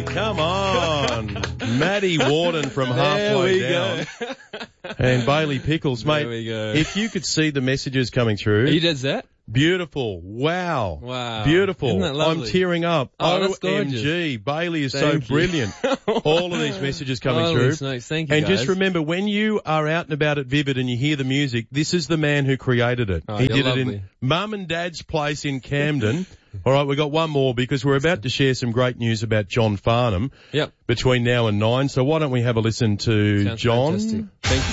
come on. Maddie Warden from halfway down. And Bailey Pickles, mate. There we go. If you could see the messages coming through. He does that? Beautiful. Wow. Wow. Beautiful. Isn't that lovely? I'm tearing up. Oh, that's gorgeous. OMG. Bailey is Thank so you. brilliant. All of these messages coming Holy through. smokes, thank you, And guys. just remember, when you are out and about at Vivid and you hear the music, this is the man who created it. Oh, He you're did it lovely. in Mum and Dad's place in Camden. All right, we've got one more because we're about to share some great news about John Farnham Yep. between now and 9. So why don't we have a listen to Sounds John? fantastic. Thank you.